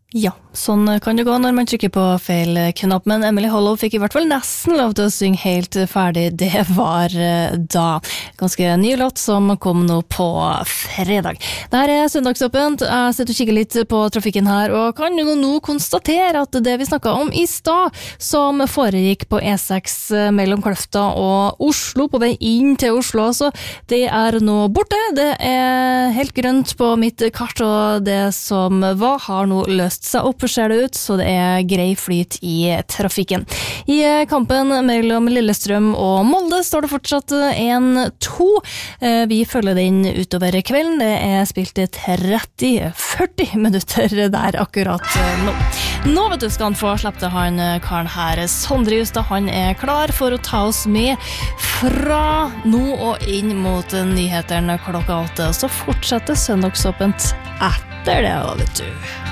Ja, sånn kan det gå når man trykker på feil knapp, men Emily Hollow fikk I hvert fall nesten lov til å synge helt ferdig. Det var da. Ganske ny låt som kom nå på fredag. Dette søndagsåpent. Jeg sitter og kikker litt på trafikken her, og kan jo nå konstatere at det vi snakket om I stad, som foregikk på E6 mellom Kløfta og Oslo, på vei inn til Oslo, så det nå borte. Det helt grønt på mitt kart, og det som var har nå løst seg opp, ser det ut, så det grei flyt I trafikken. I kampen mellom Lillestrøm og Molde står det fortsatt 1-2. Vi følger den utover kvelden. Det spilt 30-40 minutter der akkurat nå. Nå vet du skal han få slippe til han karen her. Sondre Justad, han klar for å ta oss med fra nå og inn mot nyheterne klokka 8. Så fortsetter søndagsåpent etter det, vet du.